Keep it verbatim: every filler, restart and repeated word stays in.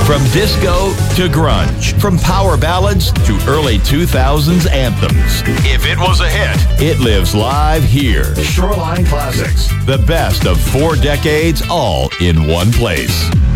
From disco to grunge, from power ballads to early two thousands anthems. If it was a hit, it lives live here. Shoreline Classics. The best of four decades all in one place.